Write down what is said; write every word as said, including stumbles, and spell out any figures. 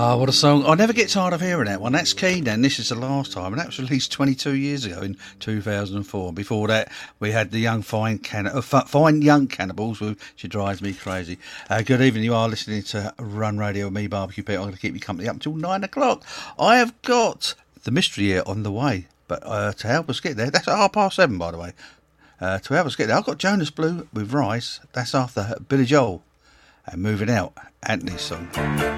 Ah, what a song. I never get tired of hearing that one. That's Keen then. This is the last time. And that was released twenty-two years ago in two thousand four. Before that, we had the Young Fine Can- uh, Fine Young Cannibals, which drives me crazy. Uh, good evening. You are listening to Run Radio with me, Barbecue Pete. I'm going to keep you company up until nine o'clock. I have got the mystery here on the way. But uh, to help us get there, that's at half past seven, by the way. Uh, to help us get there, I've got Jonas Blue with Rise. That's after Billy Joel. And moving out, Anthony's song.